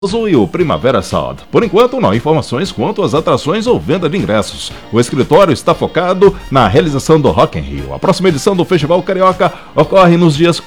e o Primavera Sound. Por enquanto, não há informações quanto às atrações ou venda de ingressos. O escritório está focado na realização do Rock in Rio. A próxima edição do Festival Carioca ocorre nos dias